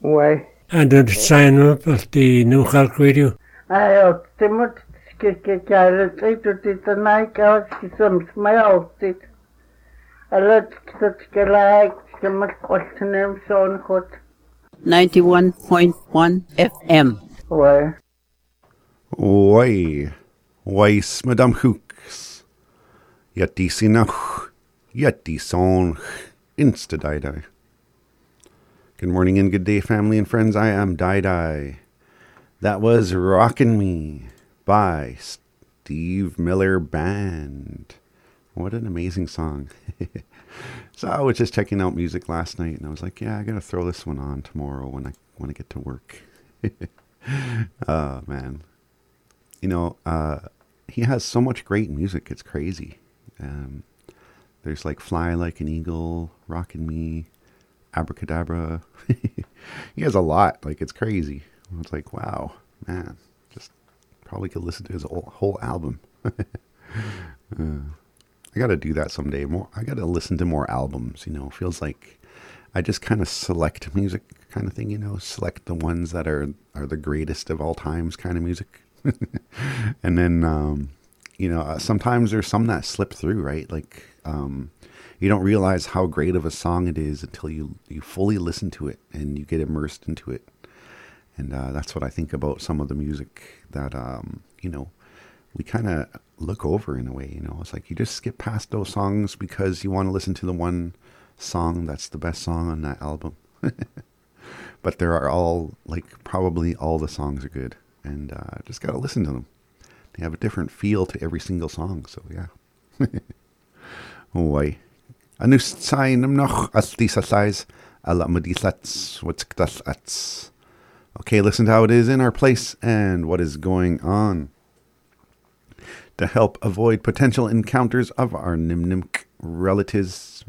Why? And did sign up at the New Hulk Radio? I timot kikikaret itutit naikaus kisum smayautit. Alat kitskalaik kimakwaltanem sonkot. 91.1 FM. Why? Oi, Weis Madame Hooks. Yeti sinach, yeti son, insta-die-die. Good morning and good day, family and friends. I am Die-Die. That was Rockin' Me by Steve Miller Band. What an amazing song. So I was just checking out music last night, and I was like, yeah, I got to throw this one on tomorrow when I get to work. Oh, man. You know, he has so much great music. It's crazy. There's like Fly Like an Eagle, Rockin' Me, Abracadabra. He has a lot. Like, it's crazy. It's like, wow, man. Just probably could listen to his whole album. I got to do that someday. I got to listen to more albums, you know. Feels like I just kind of select music kind of thing, you know. Select the ones that are the greatest of all times kind of music. And then, you know, sometimes there's some that slip through, right? Like, you don't realize how great of a song it is until you fully listen to it and you get immersed into it. And that's what I think about some of the music that, you know, we kind of look over in a way, you know. It's like you just skip past those songs because you want to listen to the one song that's the best song on that album. But there are all, like, probably all the songs are good. And just got to listen to them. They have a different feel to every single song, so yeah. Oi. Anus sainam noch as disa size ala madisats what's ats. Okay, listen to how it is in our place and what is going on. To help avoid potential encounters of our nimnimk relatives,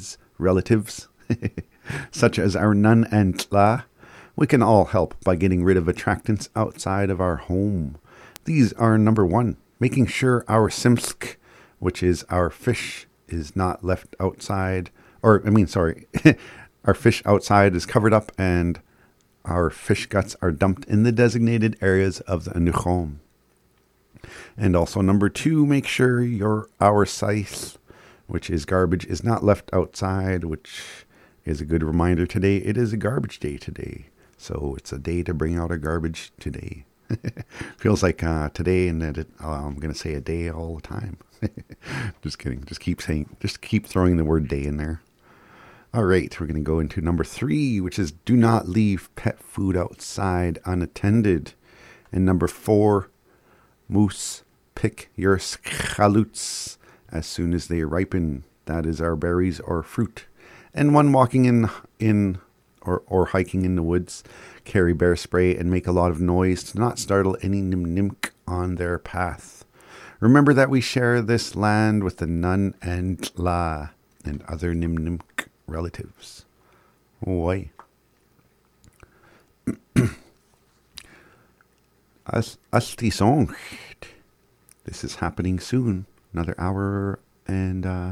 such as our nun and tla, we can all help by getting rid of attractants outside of our home. These are number 1, making sure our simsk, which is our fish, is not left outside, our fish outside is covered up and our fish guts are dumped in the designated areas of the anuchom. And also number 2, make sure our size, which is garbage, is not left outside, which is a good reminder today. It is a garbage day today. So it's a day to bring out our garbage today. Feels like today, and that I'm going to say a day all the time. Just kidding. Just keep throwing the word day in there. All right, we're going to go into number 3, which is do not leave pet food outside unattended. And number 4, moose, pick your schaluts as soon as they ripen. That is our berries or fruit. And when walking in or hiking in the woods, carry bear spray and make a lot of noise to not startle any nimnimk on their path. Remember that we share this land with the nun and tla and other nimnimk relatives. Oi. Asti song. This is happening soon. Another hour and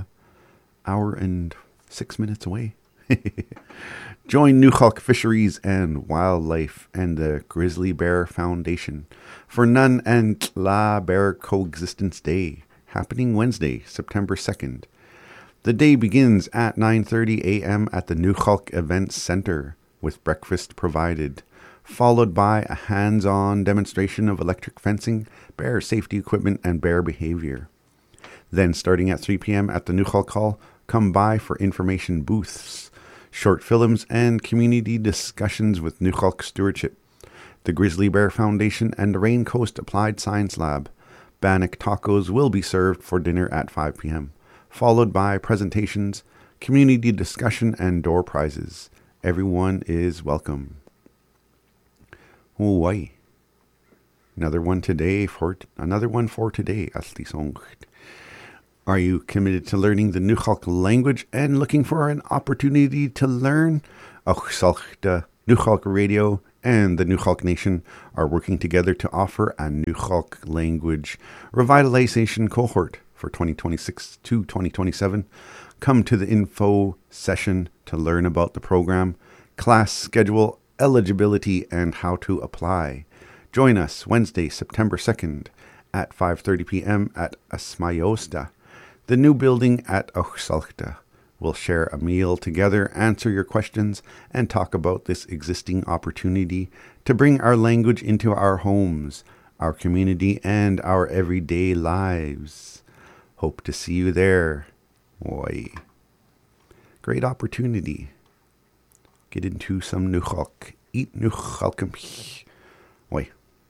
6 minutes away. Join New Hulk Fisheries and Wildlife and the Grizzly Bear Foundation for Nun and Tla Bear Coexistence Day, happening Wednesday, September 2nd. The day begins at 9:30 a.m. at the New Hulk Events Center, with breakfast provided, followed by a hands-on demonstration of electric fencing, bear safety equipment, and bear behavior. Then, starting at 3 p.m. at the New Hulk Hall, come by for information booths, short films, and community discussions with New Hulk Stewardship, the Grizzly Bear Foundation, and the Rain Coast Applied Science Lab. Bannock tacos will be served for dinner at 5 p.m., followed by presentations, community discussion, and door prizes. Everyone is welcome. Hawaii. Another one for today. Asti song. Are you committed to learning the New Hulk language and looking for an opportunity to learn? The New Hulk Radio and the New Hulk Nation are working together to offer a New Hulk language revitalization cohort for 2026 to 2027. Come to the info session to learn about the program, class schedule, eligibility, and how to apply. Join us Wednesday, September 2nd at 5:30 p.m. at Asmayosta, the new building at Ochsalchta. We'll share a meal together, answer your questions, and talk about this existing opportunity to bring our language into our homes, our community, and our everyday lives. Hope to see you there. Oi. Great opportunity. Get into some nuchalk. Eat nuchalkim. Oi.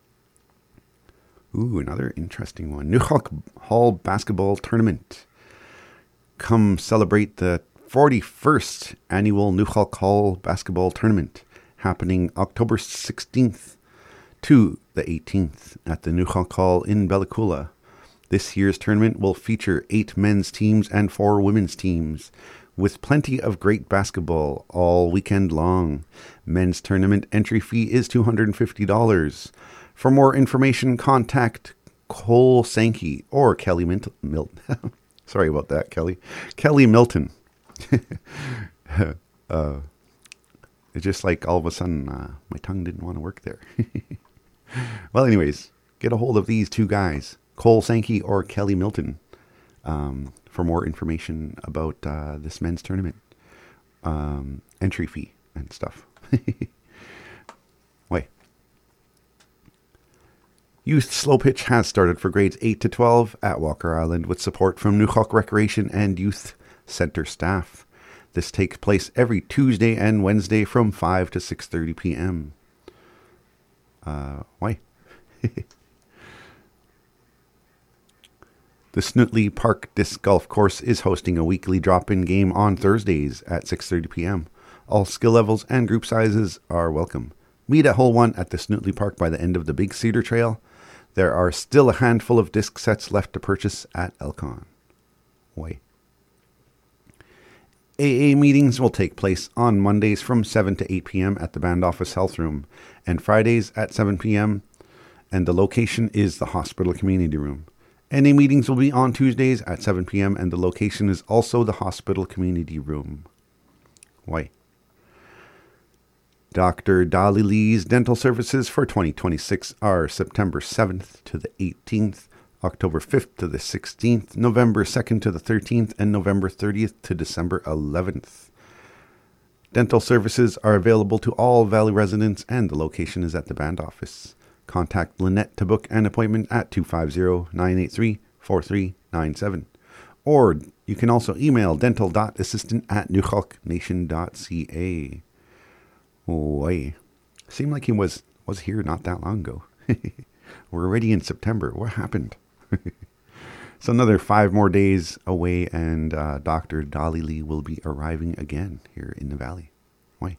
Ooh, another interesting one. Nuchalk Hall Basketball Tournament. Come celebrate the 41st annual Nuchalk Hall Basketball Tournament, happening October 16th to the 18th at the Nuchalk Hall in Bella Coola. This year's tournament will feature 8 men's teams and 4 women's teams, with plenty of great basketball all weekend long. Men's tournament entry fee is $250. For more information, contact Cole Sankey or Kelly Milton. Sorry about that, Kelly. Kelly Milton. It's just like all of a sudden my tongue didn't want to work there. Well, anyways, get a hold of these 2 guys, Cole Sankey or Kelly Milton, for more information about this men's tournament, entry fee and stuff. Wait. Youth Slow Pitch has started for grades 8 to 12 at Walker Island with support from Nuchalk Recreation and Youth Center staff. This takes place every Tuesday and Wednesday from 5 to 6:30 p.m. Why? The Snotley Park Disc Golf Course is hosting a weekly drop-in game on Thursdays at 6:30 p.m. All skill levels and group sizes are welcome. Meet at Hole 1 at the Snotley Park by the end of the Big Cedar Trail. There are still a handful of disc sets left to purchase at Elcon. Way. AA meetings will take place on Mondays from 7 to 8 p.m. at the Band Office Health Room and Fridays at 7 p.m. and the location is the Hospital Community Room. NA meetings will be on Tuesdays at 7 p.m. and the location is also the Hospital Community Room. Why? Dr. Dali Lee's dental services for 2026 are September 7th to the 18th, October 5th to the 16th, November 2nd to the 13th, and November 30th to December 11th. Dental services are available to all Valley residents and the location is at the Band Office. Contact Lynette to book an appointment at 250-983-4397. Or you can also email dental.assistant@nuchalknation.ca. Oi. Seemed like he was here not that long ago. We're already in September. What happened? So another 5 more days away and Dr. Dali Lee will be arriving again here in the Valley. Oi.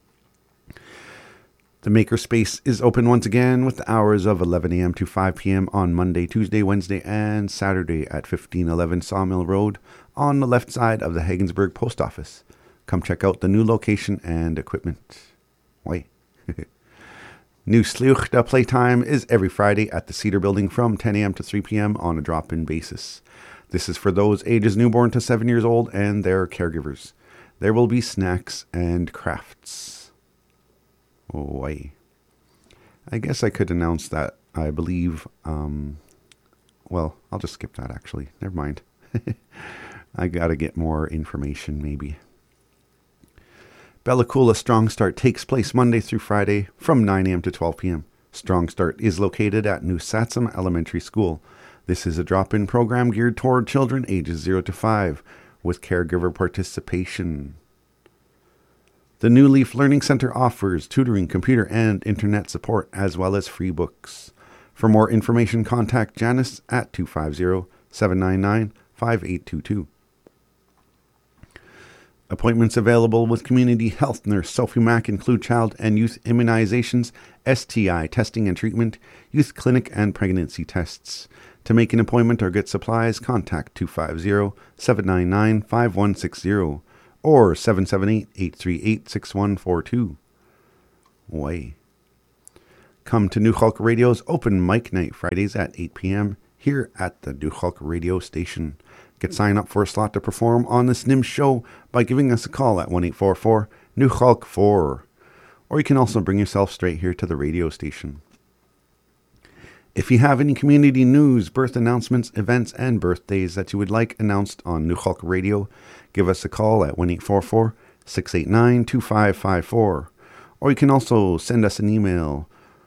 The Makerspace is open once again with the hours of 11 a.m. to 5 p.m. on Monday, Tuesday, Wednesday, and Saturday at 1511 Sawmill Road on the left side of the Haggensburg Post Office. Come check out the new location and equipment. Wait. New Sluchta playtime is every Friday at the Cedar Building from 10 a.m. to 3 p.m. on a drop-in basis. This is for those ages newborn to 7 years old and their caregivers. There will be snacks and crafts. Wait. I guess I could announce that, I believe, well, I'll just skip that actually. Never mind. I gotta get more information maybe. Bella Coola Strong Start takes place Monday through Friday from 9 a.m. to 12 p.m. Strong Start is located at New Satsum Elementary School. This is a drop-in program geared toward children ages 0 to 5 with caregiver participation. The New Leaf Learning Center offers tutoring, computer, and internet support as well as free books. For more information, contact Janice at 250-799-5822. Appointments available with Community Health Nurse Sophie Mack include child and youth immunizations, STI testing and treatment, youth clinic and pregnancy tests. To make an appointment or get supplies, contact 250-799-5160 or 778-838-6142. Way. Come to Nuchalk Radio's Open Mic Night Fridays at 8 p.m. here at the Nuchalk Radio Station. Get signed up for a slot to perform on the SNIM show by giving us a call at 1-844-NUCHALK4. Or or you can also bring yourself straight here to the radio station. If you have any community news, birth announcements, events, and birthdays that you would like announced on Nuchalk Radio, give us a call at 1-844-689-2554. Or you can also send us an email,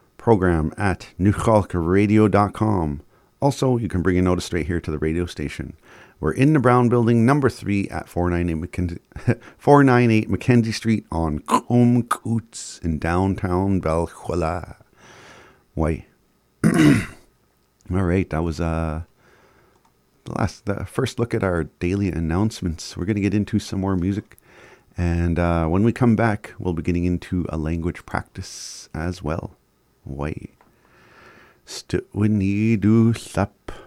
program@nuchalkradio.com. Also, you can bring a notice straight here to the radio station. We're in the Brown Building, number 3 at 498 Mackenzie Street on Comcoots in downtown Balquala. Why? All right, that was the first look at our daily announcements. We're going to get into some more music, and when we come back, we'll be getting into a language practice as well. Why? Stu ni du sap.